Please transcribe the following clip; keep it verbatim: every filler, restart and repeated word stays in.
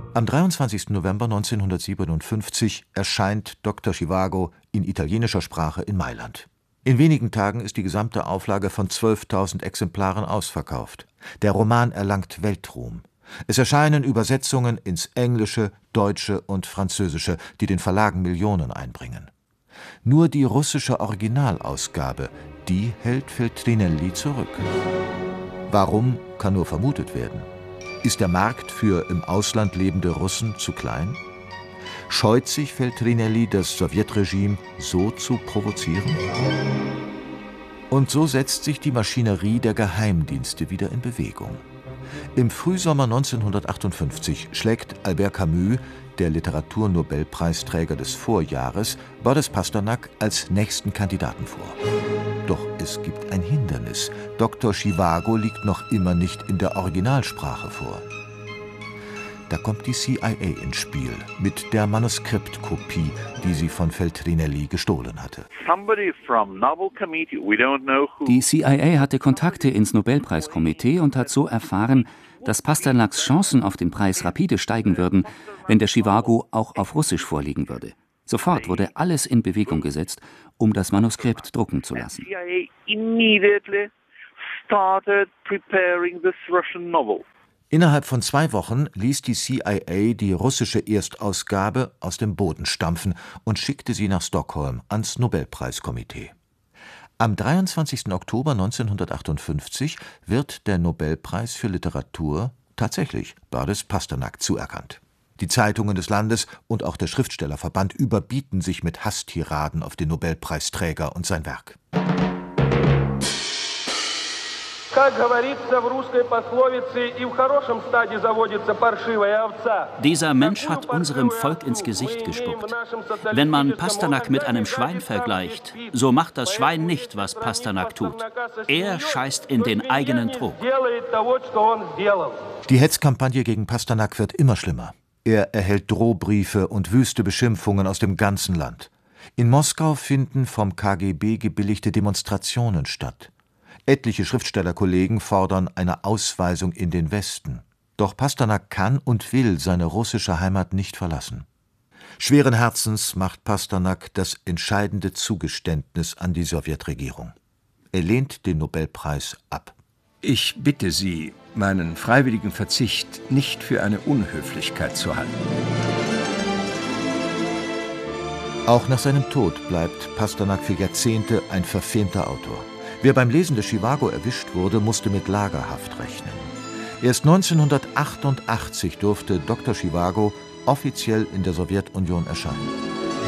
Am dreiundzwanzigsten November neunzehnhundertsiebenundfünfzig erscheint Doktor Zhivago in italienischer Sprache in Mailand. In wenigen Tagen ist die gesamte Auflage von zwölftausend Exemplaren ausverkauft. Der Roman erlangt Weltruhm. Es erscheinen Übersetzungen ins Englische, Deutsche und Französische, die den Verlagen Millionen einbringen. Nur die russische Originalausgabe, die hält Feltrinelli zurück. Warum, kann nur vermutet werden. Ist der Markt für im Ausland lebende Russen zu klein? Scheut sich Feltrinelli, das Sowjetregime so zu provozieren? Und so setzt sich die Maschinerie der Geheimdienste wieder in Bewegung. Im Frühsommer neunzehnhundertachtundfünfzig schlägt Albert Camus, der Literaturnobelpreisträger des Vorjahres, Boris Pasternak als nächsten Kandidaten vor. Doch es gibt ein Hindernis. Doktor Zhivago liegt noch immer nicht in der Originalsprache vor. Da kommt die C I A ins Spiel mit der Manuskriptkopie, die sie von Feltrinelli gestohlen hatte. Die C I A hatte Kontakte ins Nobelpreiskomitee und hat so erfahren, dass Pasternaks Chancen auf den Preis rapide steigen würden, wenn der Zhivago auch auf Russisch vorliegen würde. Sofort wurde alles in Bewegung gesetzt, um das Manuskript drucken zu lassen. Innerhalb von zwei Wochen ließ die C I A die russische Erstausgabe aus dem Boden stampfen und schickte sie nach Stockholm ans Nobelpreiskomitee. Am dreiundzwanzigsten Oktober neunzehnhundertachtundfünfzig wird der Nobelpreis für Literatur tatsächlich Boris Pasternak zuerkannt. Die Zeitungen des Landes und auch der Schriftstellerverband überbieten sich mit Hasstiraden auf den Nobelpreisträger und sein Werk. Dieser Mensch hat unserem Volk ins Gesicht gespuckt. Wenn man Pasternak mit einem Schwein vergleicht, so macht das Schwein nicht, was Pasternak tut. Er scheißt in den eigenen Trog. Die Hetzkampagne gegen Pasternak wird immer schlimmer. Er erhält Drohbriefe und wüste Beschimpfungen aus dem ganzen Land. In Moskau finden vom K G B gebilligte Demonstrationen statt. Etliche Schriftstellerkollegen fordern eine Ausweisung in den Westen. Doch Pasternak kann und will seine russische Heimat nicht verlassen. Schweren Herzens macht Pasternak das entscheidende Zugeständnis an die Sowjetregierung. Er lehnt den Nobelpreis ab. Ich bitte Sie, meinen freiwilligen Verzicht nicht für eine Unhöflichkeit zu halten. Auch nach seinem Tod bleibt Pasternak für Jahrzehnte ein verfemter Autor. Wer beim Lesen des Zhivago erwischt wurde, musste mit Lagerhaft rechnen. Erst neunzehnhundertachtundachtzig durfte Doktor Zhivago offiziell in der Sowjetunion erscheinen.